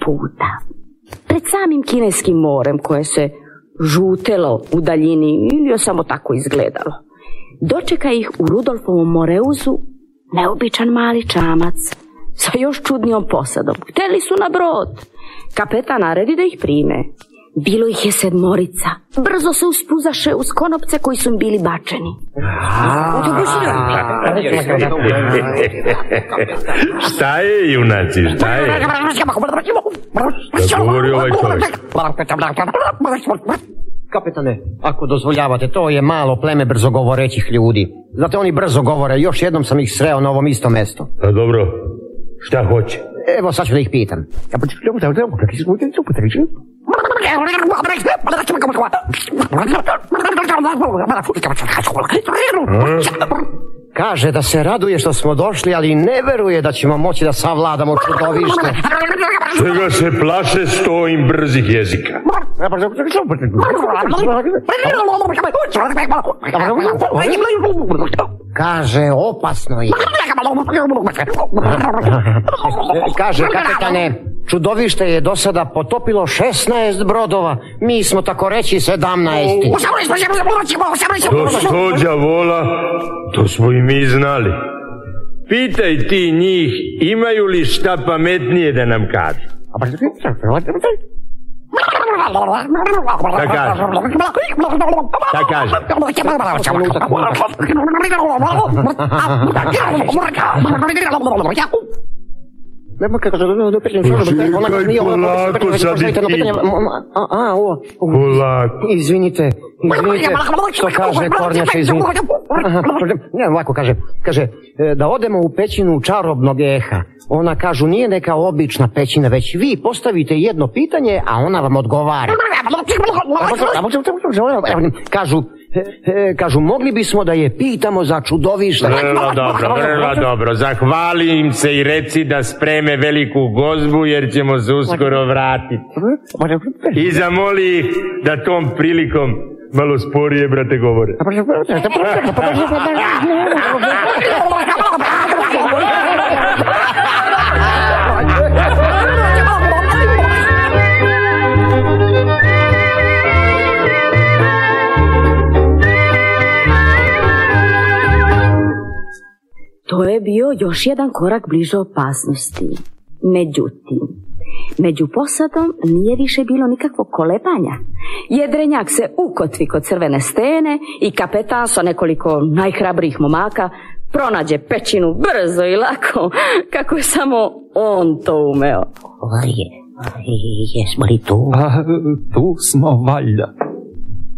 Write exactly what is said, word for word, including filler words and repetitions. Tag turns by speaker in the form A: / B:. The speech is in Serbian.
A: puta, pred samim Kineskim morem koje se žutelo u daljini ili je samo tako izgledalo, dočeka ih u Rudolfovom Moreuzu neobičan mali čamac sa još čudnijom posadom. Hteli su na brod. Kapetan naredi da ih prime. Bilo ih je sedmorica. Brzo se uspuzaše uz konopce koji su im bili bačeni.
B: Šta je, junaci, šta je? Da govori ovaj čovjek.
C: Kapetane, ako dozvoljavate, to je malo pleme brzogovorećih ljudi. Znate, oni brzo govore, još jednom sam ih sreo na ovom istom mestu.
B: A dobro, šta hoće?
C: Evo, sad ću da ih pitam. Kaže da se raduje što smo došli, ali ne veruje da ćemo moći da savladamo čudovište.
B: Čega se plaše sto im brzih jezika?
C: Kaže, opasno je. Kaže, kapetane, čudovište je do sada potopilo šesnaest brodova. Mi smo tako reći sedamnaest.
B: To sto đavola, to smo i mi znali. Pitaj ti njih, imaju li šta pametnije da nam kažu? Šta kaže? Šta kaže? Polako sad i ti. Polako.
C: Izvinite, izvinite, što kaže Kornjača, izvinite. Ne, ovako kaže, kaže, da odemo u pećinu čarobnog eha. Ona kažu, nije neka obična pećina, već vi postavite jedno pitanje, a ona vam odgovara. Kažu, kažu, mogli bismo da je pitamo za čudovište.
B: Vrlo dobro, vrlo dobro. Zahvali im se i reci da spreme veliku gozbu, jer ćemo se uskoro vratiti. I zamoli ih da tom prilikom malo sporije, brate, govore.
A: To je bio još jedan korak bliže opasnosti. Međutim, među posadom nije više bilo nikakvog kolebanja. Jedrenjak se ukotvi kod crvene stene i kapetan sa nekoliko najhrabrijih momaka pronađe pećinu brzo i lako, kako je samo on to umeo.
C: Jesmo li tu?
D: A, tu smo valjda.